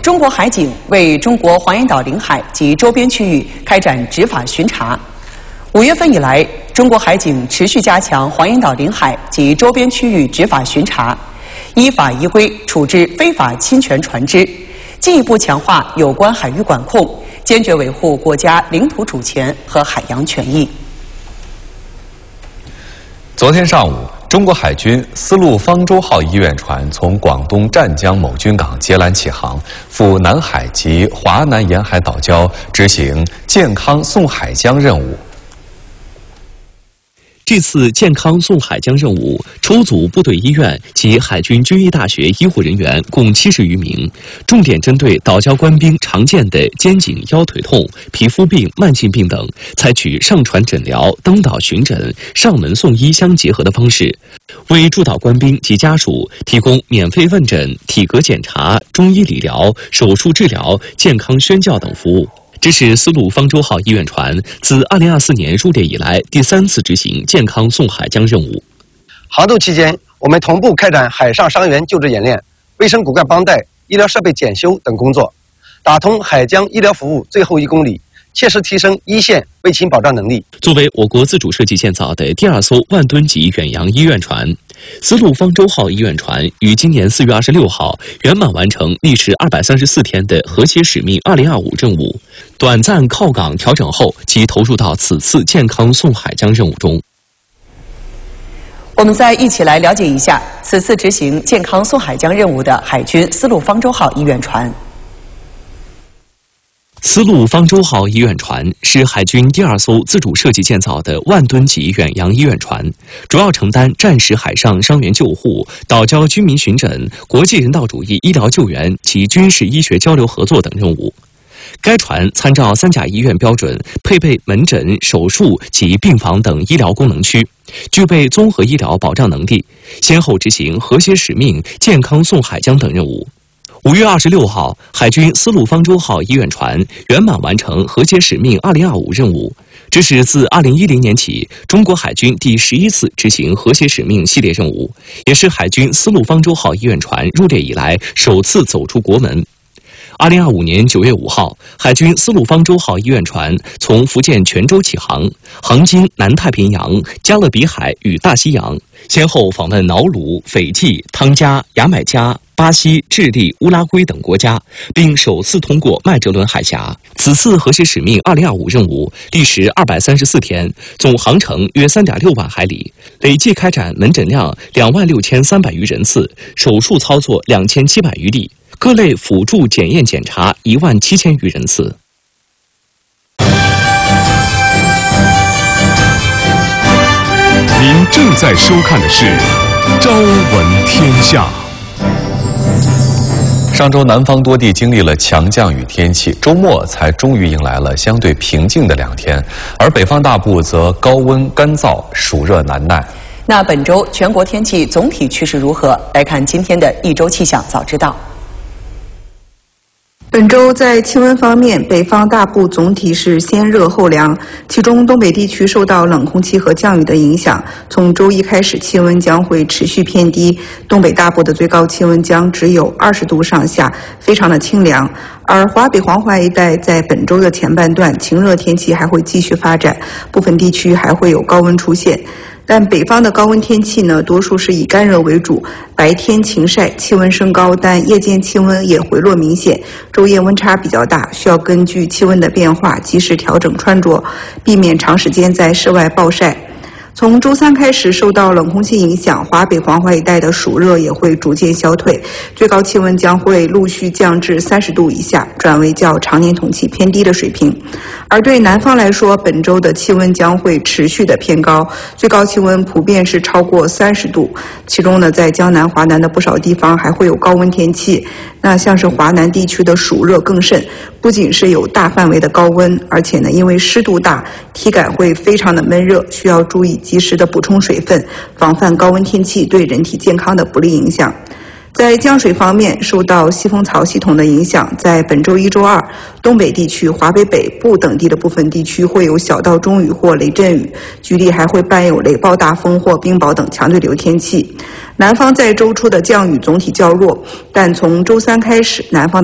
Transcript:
中国海警为中国黄岩岛领海及周边区域开展执法巡查。5月份以来，中国海警持续加强黄岩岛领海及周边区域执法巡查，依法依规处置非法侵权船只，进一步强化有关海域管控，坚决维护国家领土主权和海洋权益。 昨天上午，中国海军丝路方舟号医院船从广东湛江某军港接拦起航，赴南海及华南沿海岛礁执行健康送海疆任务。 这次健康送海疆任务抽组部队医院及海军军医大学医护人员共70余名，重点针对岛礁官兵常见的肩颈腰腿痛、皮肤病、慢性病等，采取上船诊疗、登岛巡诊、上门送医相结合的方式，为驻岛官兵及家属提供免费问诊、体格检查、中医理疗、手术治疗、健康宣教等服务。这是丝路方舟号医院船自2024年入列以来第3次执行健康送海疆任务。 航渡期间，我们同步开展海上伤员救治演练、卫生骨干帮带、医疗设备检修等工作，打通海疆医疗服务最后1公里，切实提升一线卫勤保障能力。 作为我国自主设计建造的第2艘万吨级远洋医院船，丝路方舟号医院船于今年4月26号圆满完成历时234天的和谐使命2025任务，短暂靠港调整后即投入到此次健康送海疆任务中。 我们再一起来了解一下此次执行健康送海疆任务的海军丝路方舟号医院船。 丝路方舟号医院船是海军第2艘自主设计建造的万吨级远洋医院船，主要承担战时海上伤员救护、岛礁居民巡诊、国际人道主义医疗救援及军事医学交流合作等任务。该船参照3甲医院标准，配备门诊、手术及病房等医疗功能区，具备综合医疗保障能力，先后执行和谐使命、健康送海疆等任务。5月26号，海军丝路方舟号医院船圆满完成和谐使命2025任务，这是自2010年起中国海军第11次执行和谐使命系列任务，也是海军丝路方舟号医院船入列以来首次走出国门。2025年9月5号，海军丝路方舟号医院船从福建泉州起航，航经南太平洋、加勒比海与大西洋，先后访问瑙鲁、斐济、汤加、牙买加、巴西、智利、乌拉圭等国家，并首次通过麦哲伦海峡。此次和谐使命2025任务历时234天，总航程约3.6万海里，累计开展门诊量26300余人次，手术操作2700余例，各类辅助检验检查17000余人次。 您正在收看的是《朝闻天下》。 上周南方多地经历了强降雨天气，周末才终于迎来了相对平静的2天，而北方大部则高温干燥，暑热难耐。 那本周全国天气总体趋势如何？来看今天的一周气象早知道。 本周在气温方面，北方大部总体是先热后凉，其中东北地区受到冷空气和降雨的影响，从周一开始气温将会持续偏低，东北大部的最高气温将只有20度上下，非常的清凉。而华北黄淮一带在本周的前半段晴热天气还会继续发展，部分地区还会有高温出现。但北方的高温天气呢，多数是以干热为主，白天晴晒，气温升高，但夜间气温也回落明显，昼夜温差比较大，需要根据气温的变化及时调整穿着，避免长时间在室外暴晒。从周三开始，受到冷空气影响，华北黄淮一带的暑热也会逐渐消退，最高气温将会陆续降至30度以下，转为较常年同期偏低的水平。而对南方来说，本周的气温将会持续的偏高，最高气温普遍是超过30度，其中呢，在江南、华南的不少地方还会有高温天气。那像是华南地区的暑热更甚，不仅是有大范围的高温，而且呢，因为湿度大，体感会非常的闷热，需要注意及时的补充水分，防范高温天气对人体健康的不利影响。在降水方面，受到西风槽系统的影响，在本周一、周二，东北地区、华北北部等地的部分地区会有小到中雨或雷阵雨，局地还会伴有雷暴大风或冰雹等强对流天气。南方在周初的降雨总体较弱，但从周三开始，南方